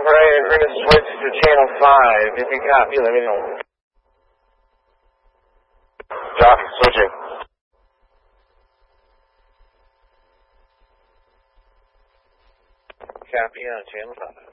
Alright, we're gonna switch to channel 5. If you copy, let me know. Copy, switching. Copy on channel 5.